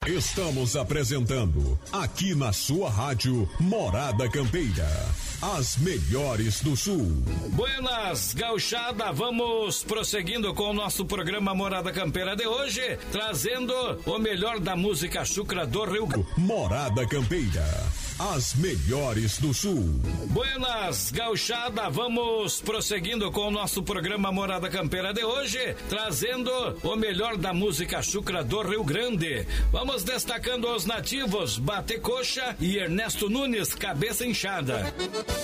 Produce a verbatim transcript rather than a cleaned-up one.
Estamos apresentando, aqui na sua rádio Morada Campeira, as melhores do Sul. Buenas, gauchada, vamos prosseguindo com o nosso programa Morada Campeira de hoje, trazendo o melhor da música chucra do Rio Grande. Morada Campeira, as melhores do Sul. Buenas, gauchada, vamos prosseguindo com o nosso programa Morada Campeira de hoje, trazendo o melhor da música chucra do Rio Grande. Vamos destacando os nativos Bate Coxa e Ernesto Nunes, Cabeça Inchada.